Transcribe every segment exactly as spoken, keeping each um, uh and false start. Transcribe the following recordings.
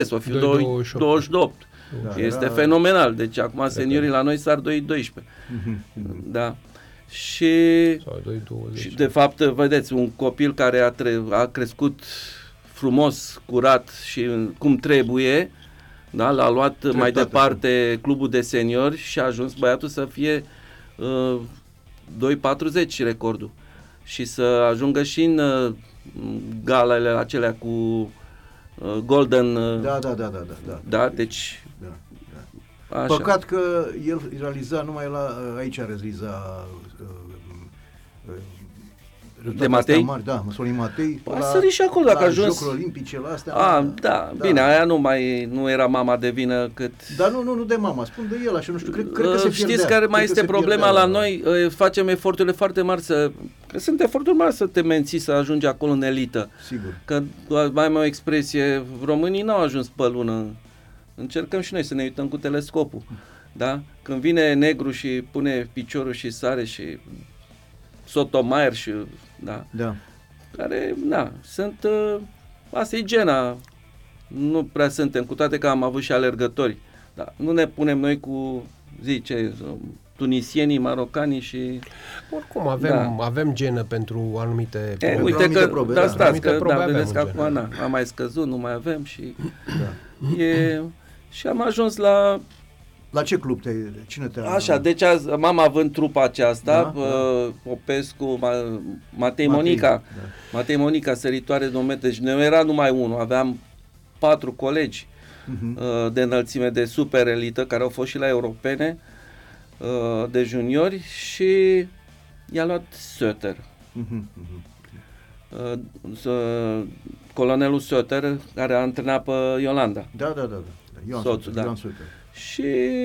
o fi doi douăzeci și opt. Da, este era... fenomenal. Deci acum seniorii la noi s-ar doi doisprezece. Da. Și, și de fapt, vedeți, un copil care a, tre- a crescut frumos, curat și cum trebuie, da, l-a luat Treptate, mai departe cum. Clubul de seniori și a ajuns băiatul să fie uh, doi patruzeci recordul și să ajungă și în uh, galele acelea cu uh, Golden uh, da, da, da, da, da, da. Da, deci da, da. Așa. Păcat că el realiza numai la aici realiza uh, uh, de Matei? Mari, da, Sorin Matei. A sărit și acolo, dacă a ajuns. Jocuri olimpice, la astea. A, da, da, bine, aia nu mai, nu era mama de vină cât... Dar nu, nu, nu de mama, spun de el, așa, nu știu, cred, cred că se Știți pierdea. care mai este problema pierdea, la noi? Facem eforturile foarte mari să... Că sunt eforturi mari să te menții, să ajungi acolo în elită. Sigur. Că, mai am o expresie, românii n-au ajuns pe lună. Încercăm și noi să ne uităm cu telescopul. Da? Când vine negru și pune piciorul și sare și... Sotomayor și... Da. Da. Care, na, sunt, uh, asta e gena, nu prea suntem, cu toate că am avut și alergători, dar nu ne punem noi cu, zice, tunisienii, marocanii și... Oricum, avem, da. avem genă pentru anumite probe. E, uite că, probe, da, da, stați, că, da, vedeți că acum, na, am mai scăzut, nu mai avem și... Da. E, și am ajuns la... La ce club te... Cine te-a... Așa, deci azi, m-am având trupa aceasta, da, uh, da. Popescu, Ma, Matei Monica, da. Matei Monica, săritoare de un metru, deci nu era numai unul, aveam patru colegi uh-huh. uh, de înălțime de super elită, care au fost și la europene, uh, de juniori și i-a luat Söter. Uh-huh. Uh, uh, colonelul Söter, care a antrenat pe Iolanda. Da, da, da, da. Ioan soțul, Söter, da. Ioan Söter. Și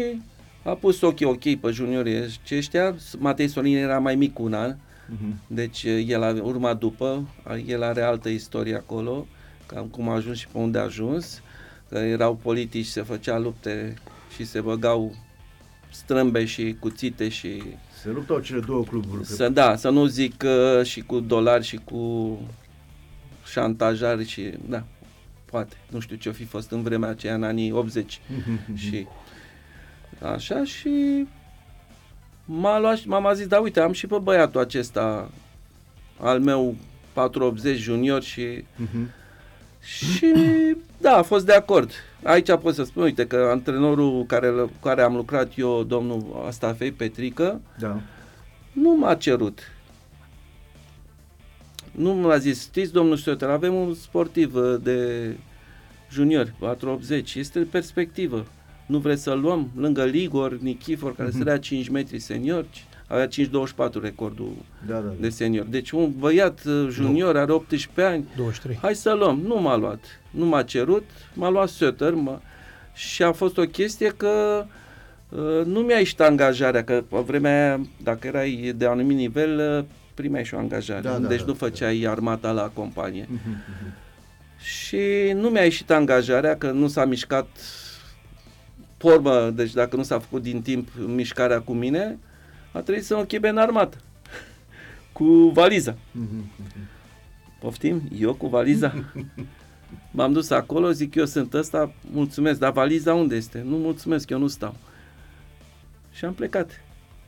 a pus ochii ok pe juniorii aceștia. Matei Sorin era mai mic cu un an, uh-huh. deci el a urmat după, el are altă istorie acolo, cam cum a ajuns și pe unde a ajuns, că erau politici, se făcea lupte și se băgau strâmbe și cuțite și... Se luptau cele două cluburi. Să, da, să nu zic uh, și cu dolari și cu șantajari și... da. Poate, nu știu ce-o fi fost în vremea aceea, în anii optzeci. Și așa, și m-a luat, m-am zis, da, uite, am și pe băiatul acesta al meu patru optzeci junior și uh-huh. și da, a fost de acord. Aici pot să spun, uite, că antrenorul care, care am lucrat eu, domnul Astafei Petrică, da. nu m-a cerut. Nu m-a zis, știți, domnul Söter, avem un sportiv de juniori, patru optzeci, este perspectivă. Nu vreți să-l luăm? Lângă Ligor, Nichifor, care uh-huh. sărea cinci metri senior, avea cinci douăzeci și patru recordul da, da, da. de senior. Deci un băiat junior, are optsprezece ani, douăzeci și trei. Hai să luăm. Nu m-a luat, nu m-a cerut, m-a luat Söter m-a... și a fost o chestie că uh, nu mi-a ieșit angajarea, că pe vremea aia, dacă erai de anumit nivel, uh, primeai și o angajare, da, deci da, nu făceai da. armata la companie. Uh-huh, uh-huh. Și nu mi-a ieșit angajarea, că nu s-a mișcat formă, deci dacă nu s-a făcut din timp mișcarea cu mine, a trebuit să mă chibe în armată, cu valiza. Uh-huh, uh-huh. Poftim? Eu cu valiza? M-am dus acolo, zic, eu sunt ăsta, mulțumesc, dar valiza unde este? Nu, mulțumesc, eu nu stau. Și am plecat.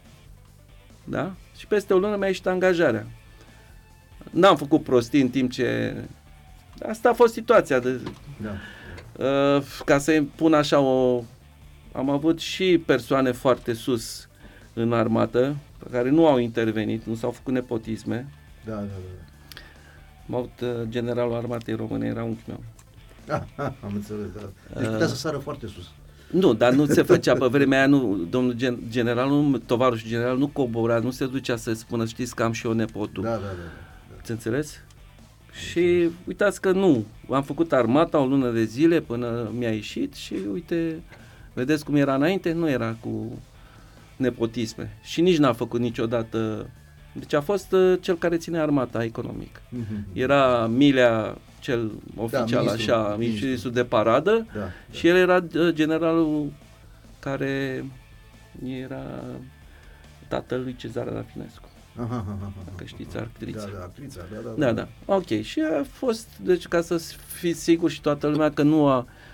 Da? Și peste o lună mi-a ieșit angajarea. N-am făcut prostii în timp ce... Asta a fost situația. De... Da. Uh, ca să pun așa o... Am avut și persoane foarte sus în armată, care nu au intervenit, nu s-au făcut nepotisme. Da, da, da. M-a avut uh, generalul armatei române, era unchiul meu. Ah, ah, am înțeles, da. Deci putea uh, să sară foarte sus. Nu, dar nu se făcea pe vremea aia, nu, domnul gen, general, nu, tovarășul general nu cobora, nu se ducea să spună, știți că am și eu nepotul. Da, da, da. da. Ți înțeles? Și uitați că nu, am făcut armata o lună de zile până mi-a ieșit și uite, vedeți cum era înainte, nu era cu nepotisme și nici n-a făcut niciodată, deci a fost uh, cel care ține armata economic. Mm-hmm. Era Milea, cel oficial, da, ministru, așa, ministru de paradă, da, și da. El era uh, generalul care era tatăl lui Cezar Rafinescu. Aha, aha, aha, dacă știți, actrița. Da, da, actrița, da, Da, da, da. da. Ok, și a fost, deci ca să fiți sigur și toată lumea că nu a,